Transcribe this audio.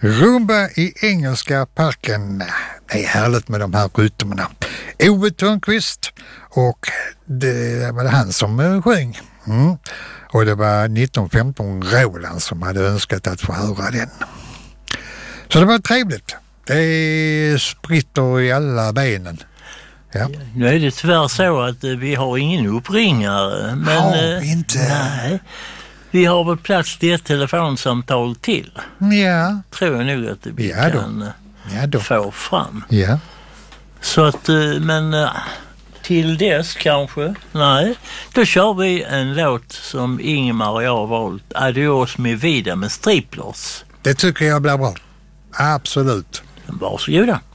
Rumba i Engelska parken. Det är härligt med de här rytmerna. Ove Thörnqvist, och det var han som sjöng. Och det var 1915 Roland som hade önskat att få höra den. Så det var trevligt. Det spritter i alla benen. Ja. Nu är det tyvärr så att vi har ingen uppringare. Men, har vi inte? Nej. Vi har väl plats till ett telefonsamtal till. Ja. Tror jag nog att vi kan få fram. Ja. Så att, men till dess kanske. Nej. Då kör vi en låt som Ingemar och jag har valt. Adios mi vida med Striplers. Det tycker jag blir bra. Absolut. Varsågoda.